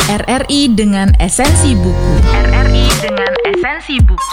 RRI dengan esensi buku. RRI dengan esensi buku.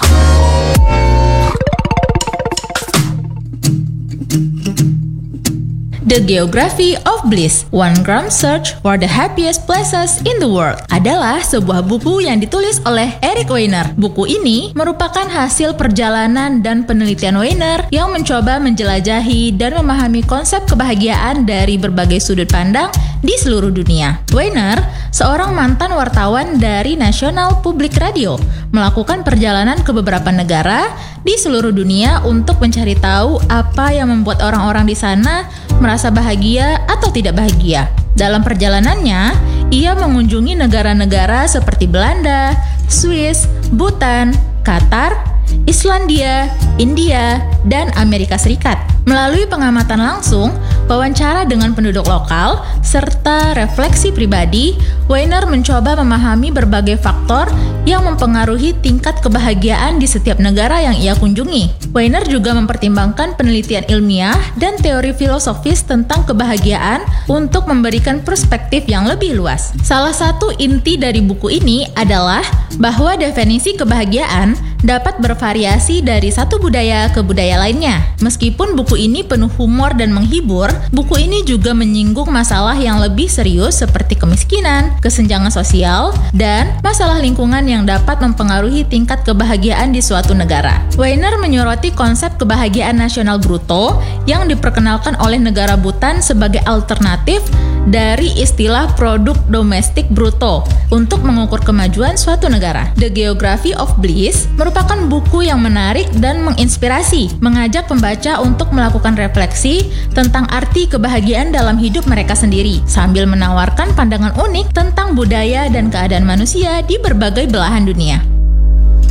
The Geography of Bliss, One Gram Search for the Happiest Places in the World adalah sebuah buku yang ditulis oleh Eric Weiner. Buku ini merupakan hasil perjalanan dan penelitian Weiner yang mencoba menjelajahi dan memahami konsep kebahagiaan dari berbagai sudut pandang di seluruh dunia. Weiner, seorang mantan wartawan dari National Public Radio, melakukan perjalanan ke beberapa negara di seluruh dunia untuk mencari tahu apa yang membuat orang-orang di sana merasa bahagia atau tidak bahagia. Dalam perjalanannya, ia mengunjungi negara-negara seperti Belanda, Swiss, Bhutan, Qatar, Islandia, India, dan Amerika Serikat. Melalui pengamatan langsung, wawancara dengan penduduk lokal, serta refleksi pribadi, Weiner mencoba memahami berbagai faktor yang mempengaruhi tingkat kebahagiaan di setiap negara yang ia kunjungi. Weiner juga mempertimbangkan penelitian ilmiah dan teori filosofis tentang kebahagiaan untuk memberikan perspektif yang lebih luas. Salah satu inti dari buku ini adalah bahwa definisi kebahagiaan dapat bervariasi dari satu budaya ke budaya lainnya. Meskipun buku ini penuh humor dan menghibur, buku ini juga menyinggung masalah yang lebih serius seperti kemiskinan, kesenjangan sosial, dan masalah lingkungan yang dapat mempengaruhi tingkat kebahagiaan di suatu negara. Weiner menyoroti konsep kebahagiaan nasional bruto yang diperkenalkan oleh negara Bhutan sebagai alternatif dari istilah produk domestik bruto untuk mengukur kemajuan suatu negara. The Geography of Bliss merupakan buku yang menarik dan menginspirasi, mengajak pembaca untuk melakukan refleksi tentang arti kebahagiaan dalam hidup mereka sendiri, sambil menawarkan pandangan unik tentang budaya dan keadaan manusia di berbagai belahan dunia.